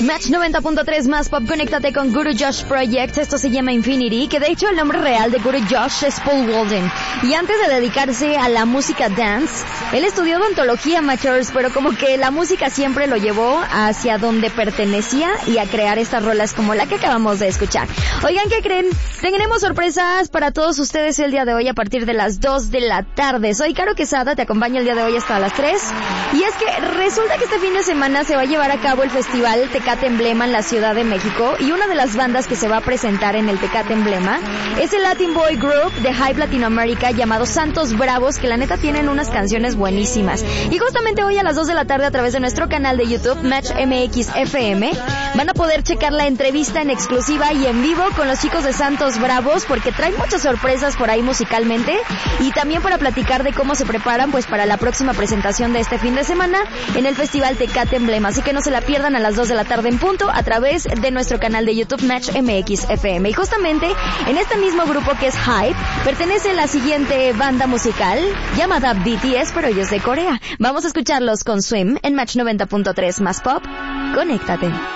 Match 90.3 más pop, conéctate con Guru Josh Project. Esto se llama Infinity, que de hecho el nombre real de Guru Josh es Paul Walden. Y antes de dedicarse a la música dance, él estudió odontología, Matchers, pero como que la música siempre lo llevó hacia donde pertenecía y a crear estas rolas como la que acabamos de escuchar. Oigan, ¿qué creen? Tenemos sorpresas para todos ustedes el día de hoy a partir de las 2 de la tarde. Soy Caro Quesada, te acompaño el día de hoy hasta las 3. Y es que resulta que este fin de semana se va a llevar a cabo el festival Tecate Emblema en la Ciudad de México, y una de las bandas que se va a presentar en el Tecate Emblema es el Latin Boy Group de Hype Latinoamérica llamado Santos Bravos, que la neta tienen unas canciones buenísimas. Y justamente hoy a las 2 de la tarde a través de nuestro canal de YouTube, Match MX FM, van a poder checar la entrevista en exclusiva y en vivo con los chicos de Santos Bravos, porque traen muchas sorpresas por ahí musicalmente, y también para platicar de cómo se preparan pues para la próxima presentación de este fin de semana en el Festival Tecate Emblema. Así que no se la pierdan a las 2 de la tarde en punto a través de nuestro canal de YouTube Match MX FM. Y justamente en este mismo grupo que es Hype pertenece la siguiente banda musical llamada BTS, pero ellos de Corea. Vamos a escucharlos con Swim en Match 90.3 más pop. Conéctate.